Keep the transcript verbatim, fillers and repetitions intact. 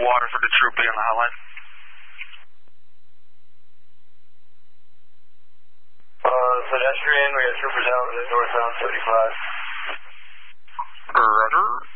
Waterford to Troop B on the hotline. Uh, pedestrian, we got troopers out in northbound seventy-five. Roger.